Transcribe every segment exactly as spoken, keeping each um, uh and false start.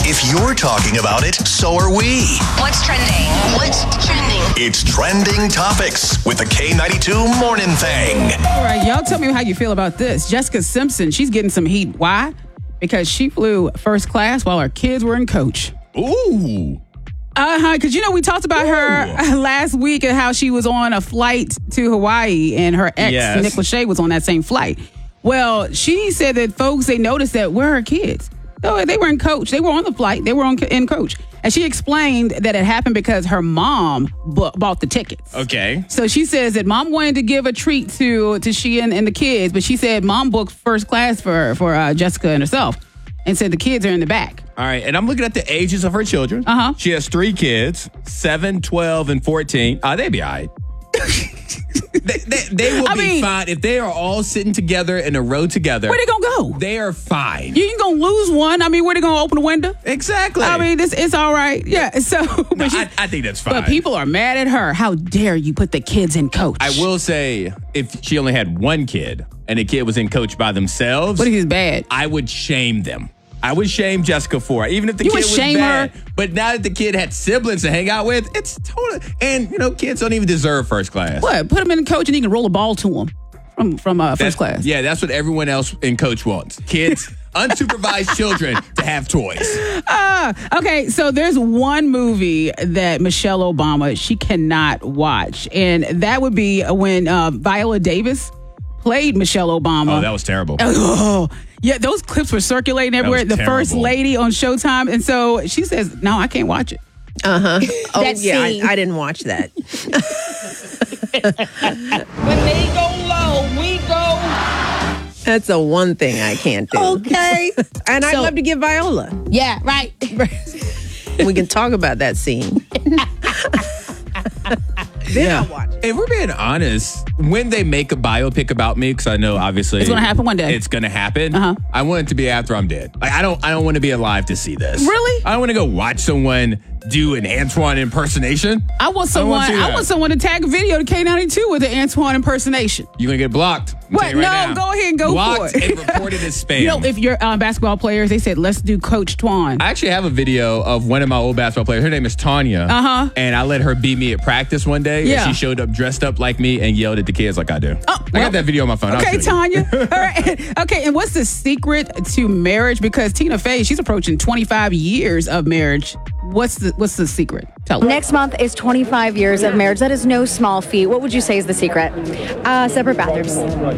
If you're talking about it, so are we. What's trending? What's trending? It's Trending Topics with the K ninety-two Morning Thing. All right, y'all tell me how you feel about this. Jessica Simpson, she's getting some heat. Why? Because she flew first class while her kids were in coach. Ooh. Uh-huh, because, you know, we talked about Ooh. her last week and how she was on a flight to Hawaii and her ex, Yes. Nick Lachey, was on that same flight. Well, she said that folks, they noticed that where her kids. No, they were in coach. They were on the flight. They were on in coach. And she explained that it happened because her mom bu- bought the tickets. Okay. So she says that mom wanted to give a treat to to she and, and the kids, but she said mom booked first class for, for uh, Jessica and herself and said the kids are in the back. All right. And I'm looking at the ages of her children. Uh-huh. She has three kids, seven, twelve, and fourteen. Uh, they be all right. they, they, they will I be mean- fine. If they are all sitting together in a row together, Where they gonna go? they are fine. You ain't gonna lose one. I mean, where they gonna open the window? Exactly. I mean, this it's all right. Yeah. So, but, No, she's- I, I think that's fine. but people are mad at her. How dare you put the kids in coach? I will say, if she only had one kid and the kid was in coach by themselves, What if he's bad? I would shame them. I would shame Jessica for it, even if the You kid would was shame bad. her? But now that the kid had siblings to hang out with, it's totally. And you know, kids don't even deserve first class. What? Put him in coach and he can roll a ball to him from from uh, That's- first class. Yeah, that's what everyone else in coach wants. Kids, unsupervised children to have toys. Uh, okay, so there's one movie that Michelle Obama, she cannot watch. And that would be when uh, Viola Davis played Michelle Obama. Oh, that was terrible. Oh, yeah, those clips were circulating everywhere. was The first terrible. lady on Showtime. And so she says, no, I can't watch it. Uh-huh. Oh, That yeah, scene. I, I didn't watch that. When they go low, we go. That's the one thing I can't do. Okay. And I'd So- love to get Viola. Yeah, right. We can talk about that scene. Then I'll watch it. If we're being honest, when they make a biopic about me, because I know obviously It's gonna happen one day. It's gonna happen. Uh-huh. I want it to be after I'm dead. Like I don't. I don't want to be alive to see this. Really? I don't want to go watch someone do an Antoine impersonation. I want I don't wanna someone. see I, that. want someone to tag a video to K ninety-two with an Antoine impersonation. You're gonna get blocked. I'm What? telling you right No, now. go ahead and go blocked for it. and reported as spam. You know, if you're uh, basketball players, they said let's do Coach Twan. I actually have a video of one of my old basketball players. Her name is Tanya. Uh-huh. And I let her beat me at practice one day. Yeah. And she showed up dressed up like me and yelled at the kids like I do. Oh, I well, got that video on my phone. I'll Okay, show you. Tanya. All right. Okay, and what's the secret to marriage? Because Tina Fey, she's approaching twenty-five years of marriage. What's the What's the secret? Tell us. Next month is twenty-five years of marriage. That is no small feat. What would you say is the secret? Uh, separate bathrooms.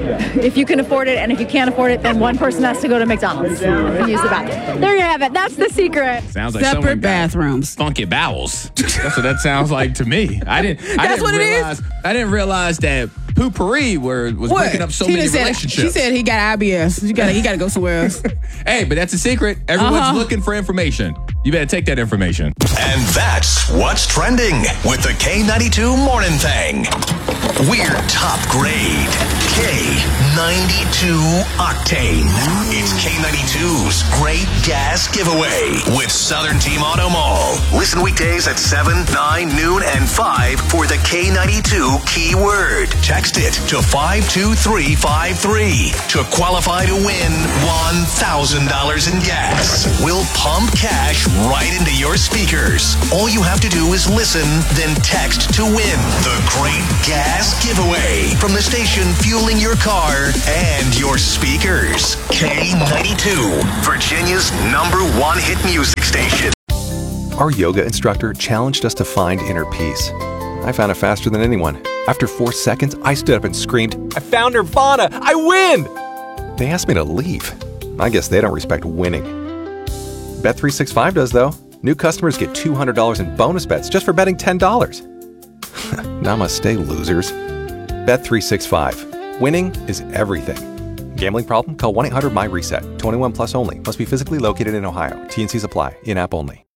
If you can afford it, and if you can't afford it, then one person has to go to McDonald's and use the bathroom. There you have it. That's the secret. Sounds like Separate someone got bathrooms. funky bowels. That's what that sounds like to me. I didn't. I That's didn't what it is? realize, I didn't realize that Poopery were was breaking up so Tina many said, relationships. She said he got I B S. You got He got to go somewhere else. Hey, but that's a secret. Everyone's Uh-huh. looking for information. You better take that information. And that's what's trending with the K ninety-two Morning Thing. We're top grade. K ninety-two Octane. It's K ninety-two's Great Gas Giveaway with Southern Team Auto Mall. Listen weekdays at seven, nine, noon, and five for the K ninety-two keyword. Text it to five two three five three to qualify to win one thousand dollars in gas. We'll pump cash right into your speakers. All you have to do is listen, then text to win the Great Gas Giveaway from the station fueling your car and your speakers. K ninety-two, Virginia's number one hit music station. Our yoga instructor challenged us to find inner peace. I found it faster than anyone. After four seconds, I stood up and screamed, "I found Nirvana! I win!" They asked me to leave. I guess they don't respect winning. Bet three sixty-five does, though. New customers get two hundred dollars in bonus bets just for betting ten dollars. Namaste, losers. Bet three sixty-five. Winning is everything. Gambling problem? Call one eight hundred M Y RESET. twenty-one plus only. Must be physically located in Ohio. T and Cs apply. In-app only.